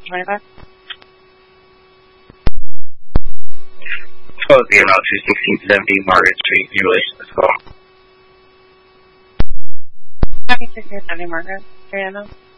25? Oh, the amount 21670 Margaret Street, New Relation as well. 1670 Margaret, Ariana.